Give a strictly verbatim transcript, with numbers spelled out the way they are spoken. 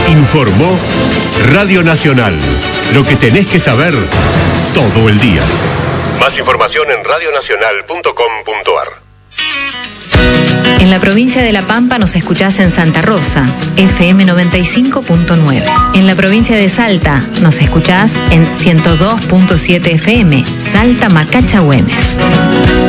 Informó Radio Nacional. Lo que tenés que saber todo el día. Más información en radio nacional punto com punto a r. En la provincia de La Pampa nos escuchás en Santa Rosa, F M noventa y cinco punto nueve. En la provincia de Salta nos escuchás en ciento dos punto siete F M, Salta Macacha Güemes.